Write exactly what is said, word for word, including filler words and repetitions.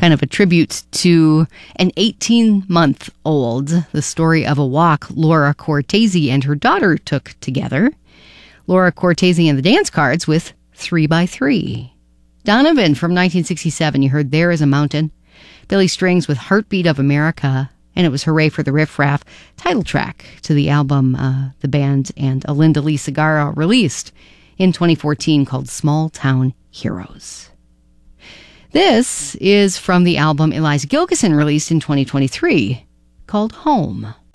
kind of a tribute to an eighteen-month-old, the story of a walk Laura Cortese and her daughter took together. Laura Cortese and the Dance Cards with Three by Three. Donovan from nineteen sixty-seven, you heard There Is a Mountain. Billy Strings with Heartbeat of America. And it was Hooray for the Riff Raff, title track to the album uh, the band and Alinda Lee Segarra released in twenty fourteen called Small Town Heroes. This is from the album Eliza Gilkyson released in twenty twenty-three called Home.